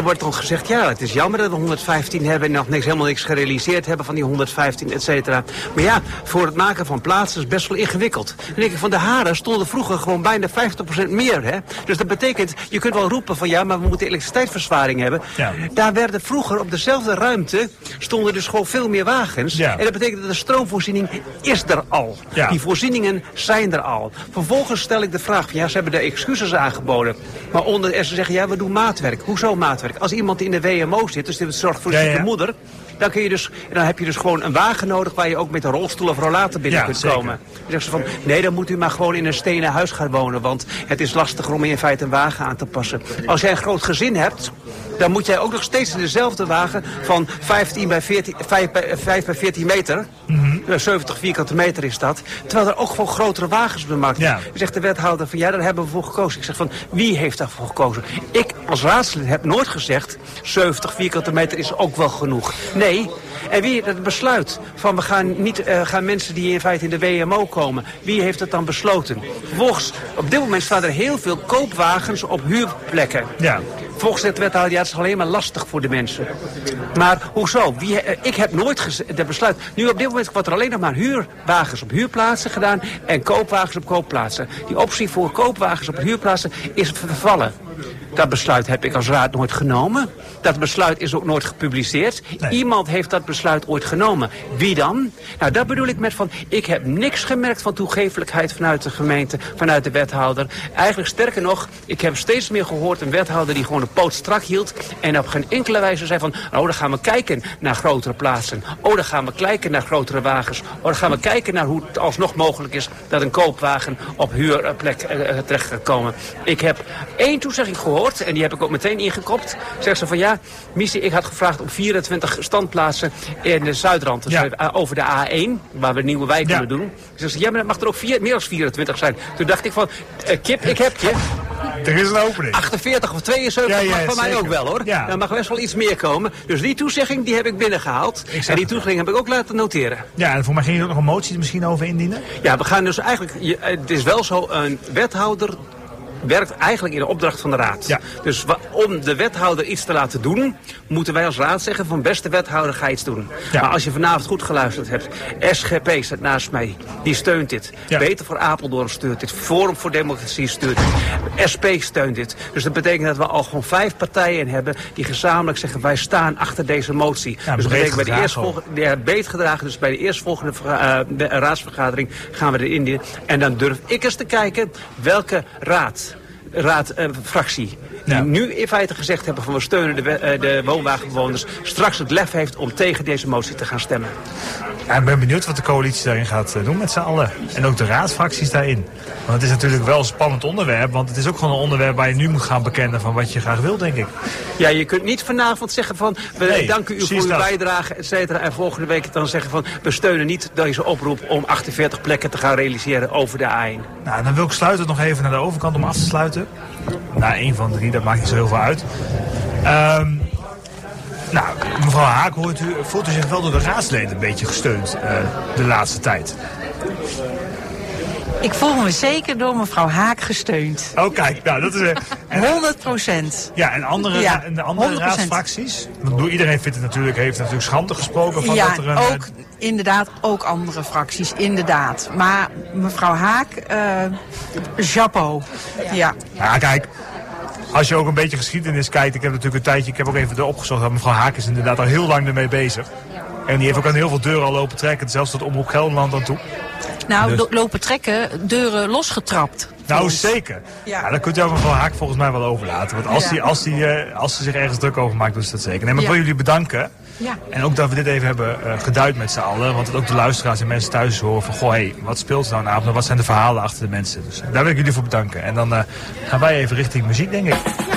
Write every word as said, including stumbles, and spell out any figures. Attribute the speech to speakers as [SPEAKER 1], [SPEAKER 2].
[SPEAKER 1] wordt dan gezegd, ja, het is jammer dat we honderdvijftien hebben en nog niks, helemaal niks gerealiseerd hebben van die honderdvijftien, et cetera. Maar ja, voor het maken van plaatsen is best wel ingewikkeld. Dan denk ik, van de Haren stonden vroeger gewoon bijna vijftig procent meer. Hè? Dus dat betekent, je kunt wel roepen van ja, maar we moeten elektriciteitsverzwaring hebben. Ja. Daar werden vroeger op dezelfde ruimte, stonden dus gewoon veel meer wagens. Ja. En dat betekent dat de stroomvoorziening is er al. Ja. Die voorzieningen zijn er al. Vervolgens stel ik de vraag van ja, ze hebben de excuses aangeboden. Maar onder en ze zeggen ja, we doen maatwerk. Hoezo maatwerk? Als iemand in de W M O zit, dus dit zorgt voor de ja, ja. moeder, dan, kun je dus, dan heb je dus gewoon een wagen nodig waar je ook met een rolstoel of rollator binnen ja, kunt zeker. komen. Dan zeggen ze van, nee, dan moet u maar gewoon in een stenen huis gaan wonen, want het is lastiger om in feite een wagen aan te passen. Als jij een groot gezin hebt, dan moet jij ook nog steeds in dezelfde wagen van vijftien bij veertien, vijf bij veertien meter, mm-hmm. zeventig vierkante meter is dat, terwijl er ook gewoon grotere wagens op de markt zijn. Ja. Dan zegt de wethouder van, ja, daar hebben we voor gekozen. Ik zeg van, wie heeft daarvoor gekozen? Ik als raadslid heb nooit gezegd, zeventig vierkante meter is ook wel genoeg. Nee, en wie heeft het besluit van we gaan niet uh, gaan mensen die in feite in de W M O komen, wie heeft het dan besloten? Vervolgens, op dit moment staan er heel veel koopwagens op huurplekken. Ja. Volgens het wethouder, ja, het is alleen maar lastig voor de mensen. Maar hoezo? Wie, uh, ik heb nooit het besluit. Nu op dit moment wordt er alleen nog maar huurwagens op huurplaatsen gedaan en koopwagens op koopplaatsen. Die optie voor koopwagens op huurplaatsen is vervallen. Dat besluit heb ik als raad nooit genomen. Dat besluit is ook nooit gepubliceerd. Nee. Iemand heeft dat besluit ooit genomen. Wie dan? Nou, dat bedoel ik met van, ik heb niks gemerkt van toegeeflijkheid vanuit de gemeente, vanuit de wethouder. Eigenlijk sterker nog, ik heb steeds meer gehoord een wethouder die gewoon de poot strak hield en op geen enkele wijze zei van, oh, dan gaan we kijken naar grotere plaatsen. Oh, dan gaan we kijken naar grotere wagens. Oh, dan gaan we kijken naar hoe het alsnog mogelijk is dat een koopwagen op huurplek uh, terecht kan komen. Ik heb één toezegging gehoord en die heb ik ook meteen ingekopt. Zegt ze van ja, missie, ik had gevraagd om vierentwintig standplaatsen in de Zuidrand. Dus ja. over de A één, waar we een nieuwe wijk ja. willen doen. Ze zei ja, maar dat mag er ook vier, meer dan vierentwintig zijn. Toen dacht ik van, uh, Kip, ik heb je.
[SPEAKER 2] Er is een opening.
[SPEAKER 1] achtenveertig of tweeënzeventig ja, ja, mag van zeker. mij ook wel hoor. Ja. Dan mag best wel iets meer komen. Dus die toezegging die heb ik binnengehaald. En die toezegging heb ik ook laten noteren.
[SPEAKER 2] Ja, en voor mij ging je ook nog een motie misschien over indienen?
[SPEAKER 1] Ja, we gaan dus eigenlijk, je, het is wel zo, een wethouder werkt eigenlijk in de opdracht van de raad. Ja. Dus om de wethouder iets te laten doen, moeten wij als raad zeggen van beste wethouder, ga iets doen. Ja. Maar als je vanavond goed geluisterd hebt, S G P staat naast mij, die steunt dit. Ja. Beter voor Apeldoorn steunt dit. Forum voor Democratie steunt dit. S P steunt dit. Dus dat betekent dat we al gewoon vijf partijen hebben die gezamenlijk zeggen wij staan achter deze motie. Ja, dus dat betekent bij de eerstvolgende, ja, breed gedragen, dus bij de eerstvolgende uh, de raadsvergadering gaan we erin dienen. En dan durf ik eens te kijken welke raad raadfractie uh, die ja. nu in feite gezegd hebben van we steunen de, uh, de woonwagenbewoners, straks het lef heeft om tegen deze motie te gaan stemmen.
[SPEAKER 2] Ja, ik ben benieuwd wat de coalitie daarin gaat uh, doen met z'n allen. En ook de raadsfracties daarin. Want het is natuurlijk wel een spannend onderwerp, want het is ook gewoon een onderwerp waar je nu moet gaan bekennen van wat je graag wil, denk ik.
[SPEAKER 1] Ja, je kunt niet vanavond zeggen van we nee, danken u voor uw dat. bijdrage, et cetera. En volgende week dan zeggen van we steunen niet deze oproep om achtenveertig plekken te gaan realiseren over de A één.
[SPEAKER 2] Nou, dan wil ik sluiten nog even naar de overkant om af te sluiten. Nou, één van drie, dat maakt niet zo heel veel uit. Um, nou, mevrouw Haak, hoort u, voelt u zich wel door de raadsleden een beetje gesteund uh, de laatste tijd?
[SPEAKER 3] Ik voel me zeker door mevrouw Haak gesteund.
[SPEAKER 2] Oh, kijk, nou, dat is... Uh,
[SPEAKER 3] honderd procent.
[SPEAKER 2] Ja, en andere, ja, en de andere raadsfracties? Want iedereen vindt het natuurlijk, heeft natuurlijk schande gesproken van
[SPEAKER 3] ja,
[SPEAKER 2] dat er een...
[SPEAKER 3] ook, inderdaad, ook andere fracties, inderdaad. Maar mevrouw Haak, uh, chapeau. Ja. ja.
[SPEAKER 2] Ja, kijk... Als je ook een beetje geschiedenis kijkt, ik heb natuurlijk een tijdje, ik heb ook even opgezocht, dat mevrouw Haak is inderdaad al heel lang ermee bezig. En die heeft ook aan heel veel deuren al lopen trekken, zelfs tot Omroep Gelderland aan toe.
[SPEAKER 3] Nou, dus... lopen trekken, deuren losgetrapt.
[SPEAKER 2] Nou, ons. zeker. Ja. Ja, dat kunt u ook mevrouw Haak volgens mij wel overlaten. Want als, ja. die, als, die, uh, als ze zich ergens druk over maakt, doet ze dat zeker. Nee, maar ik wil ja. jullie bedanken. Ja. En ook dat we dit even hebben uh, geduid met z'n allen. Want het ook de luisteraars en mensen thuis horen van... Goh, hé, hey, wat speelt er nou vanavond? Wat zijn de verhalen achter de mensen? Dus daar wil ik jullie voor bedanken. En dan uh, gaan wij even richting muziek, denk ik.